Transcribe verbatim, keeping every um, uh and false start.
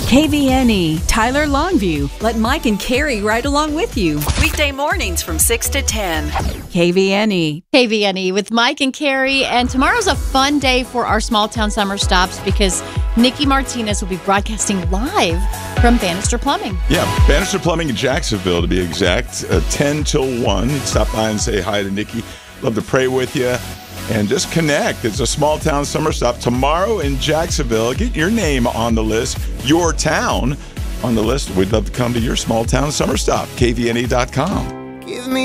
K V N E, Tyler Longview. Let Mike and Carrie ride along with you. Weekday mornings from six to ten. K V N E. K V N E with Mike and Carrie. And tomorrow's a fun day for our small town summer stops because Nikki Martinez will be broadcasting live from Bannister Plumbing. Yeah, Bannister Plumbing in Jacksonville, to be exact, uh, ten till one. Stop by and say hi to Nikki. Love to pray with you and just connect. It's a small town summer stop tomorrow in Jacksonville. Get your name on the list, your town on the list. We'd love to come to your small town summer stop. K V N E dot com. Give me